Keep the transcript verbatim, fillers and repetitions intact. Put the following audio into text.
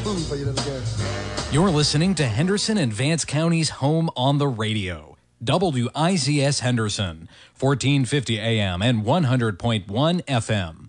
food for your little girl. You're listening to Henderson and Vance County's home on the radio. W I Z S Henderson, fourteen fifty A M and one hundred point one F M.